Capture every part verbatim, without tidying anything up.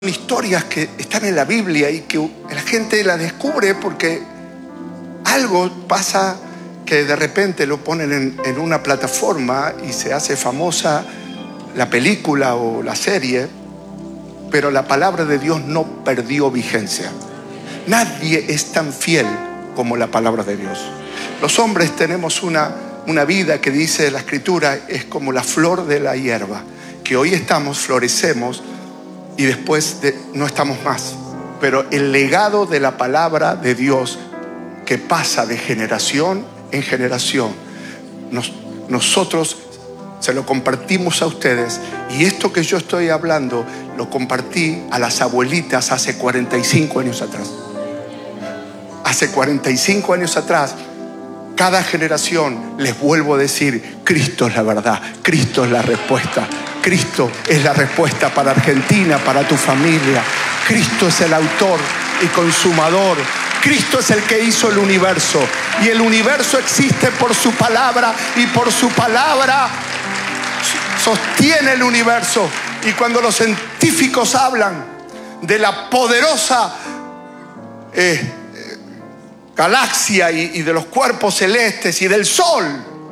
historias que están en la Biblia y que la gente las descubre porque algo pasa, que de repente lo ponen en, en una plataforma y se hace famosa la película o la serie, pero la palabra de Dios no perdió vigencia. Nadie es tan fiel como la palabra de Dios. Los hombres tenemos una, una vida que dice la Escritura es como la flor de la hierba, que hoy estamos, florecemos y después de, no estamos más. Pero el legado de la palabra de Dios que pasa de generación en generación, nos, nosotros se lo compartimos a ustedes, y esto que yo estoy hablando lo compartí a las abuelitas hace cuarenta y cinco años atrás. Hace cuarenta y cinco años atrás, cada generación les vuelvo a decir: Cristo es la verdad, Cristo es la respuesta, Cristo es la respuesta para Argentina, para tu familia. Cristo es el autor y consumador. Cristo es el que hizo el universo, y el universo existe por su palabra, y por su palabra sostiene el universo. Y cuando los científicos hablan de la poderosa eh, galaxia y, y de los cuerpos celestes y del sol,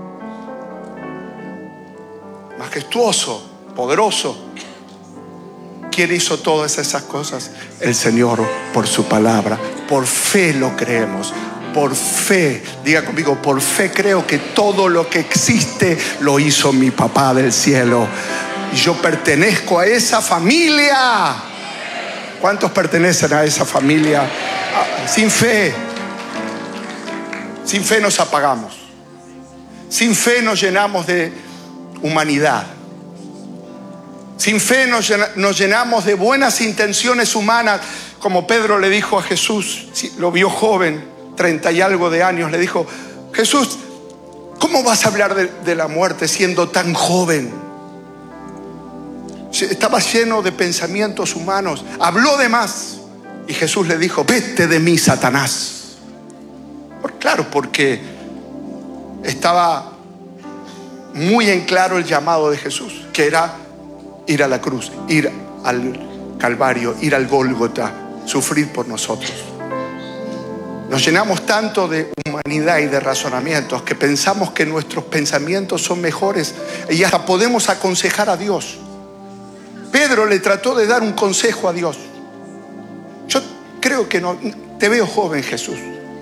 majestuoso, poderoso, ¿quién hizo todas esas cosas? El Señor, por su palabra. Por fe lo creemos. Por fe, diga conmigo, por fe creo que todo lo que existe lo hizo mi papá del cielo. Y yo pertenezco a esa familia. ¿Cuántos pertenecen a esa familia? Sin fe, sin fe nos apagamos. Sin fe nos llenamos de humanidad. Sin fe nos, nos llenamos de buenas intenciones humanas. Como Pedro le dijo a Jesús, lo vio joven, treinta y algo de años, le dijo: Jesús, ¿cómo vas a hablar de, de la muerte siendo tan joven? Estaba lleno de pensamientos humanos, habló de más. Y Jesús le dijo: vete de mí, Satanás. Por, claro, porque estaba muy en claro el llamado de Jesús, que era ir a la cruz, ir al Calvario, ir al Gólgota, sufrir por nosotros. Nos llenamos tanto de humanidad y de razonamientos que pensamos que nuestros pensamientos son mejores y hasta podemos aconsejar a Dios. Pedro le trató de dar un consejo a Dios. Yo creo que no, te veo joven, Jesús.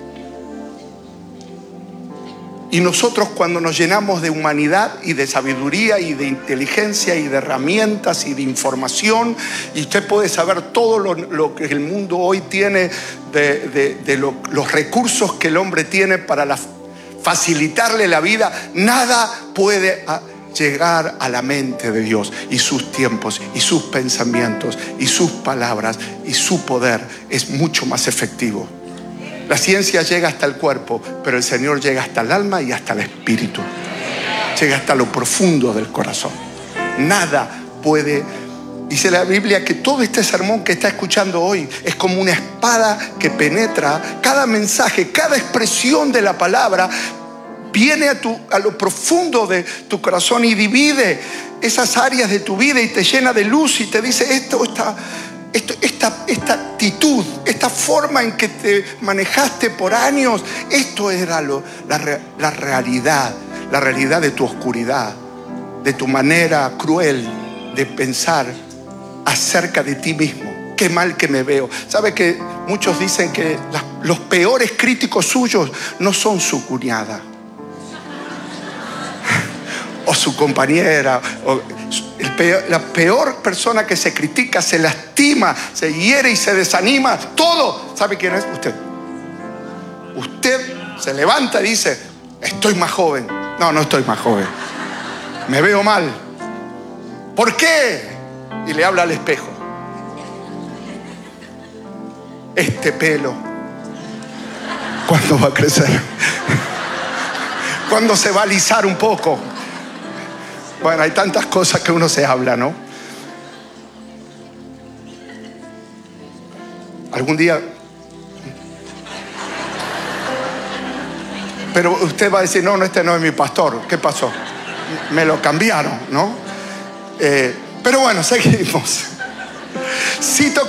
Y nosotros, cuando nos llenamos de humanidad y de sabiduría y de inteligencia y de herramientas y de información, y usted puede saber todo lo, lo que el mundo hoy tiene de, de, de lo, los recursos que el hombre tiene para la, facilitarle la vida, nada puede a, llegar a la mente de Dios y sus tiempos y sus pensamientos y sus palabras y su poder es mucho más efectivo. La ciencia llega hasta el cuerpo, pero el Señor llega hasta el alma y hasta el espíritu. Llega hasta lo profundo del corazón. Nada puede... Dice la Biblia que todo este sermón que está escuchando hoy es como una espada que penetra cada mensaje, cada expresión de la palabra. Viene a, tu, a lo profundo de tu corazón y divide esas áreas de tu vida y te llena de luz y te dice: esto está... Esto, esta, esta actitud, esta forma en que te manejaste por años, esto era lo, la, la realidad, la realidad de tu oscuridad, de tu manera cruel de pensar acerca de ti mismo. Qué mal que me veo. ¿Sabe que muchos dicen que las, los peores críticos suyos no son su cuñada o su compañera o El peor, la peor persona que se critica, se lastima, se hiere y se desanima, todo? ¿Sabe quién es? Usted. Usted se levanta y dice: estoy más joven. No, no estoy más joven. Me veo mal. ¿Por qué? Y le habla al espejo. Este pelo, ¿cuándo va a crecer? ¿Cuándo se va a alisar un poco? Bueno, hay tantas cosas que uno se habla, ¿no? Algún día... Pero usted va a decir: no, no, este no es mi pastor. ¿Qué pasó? Me lo cambiaron, ¿no? Eh, pero bueno, seguimos. Cito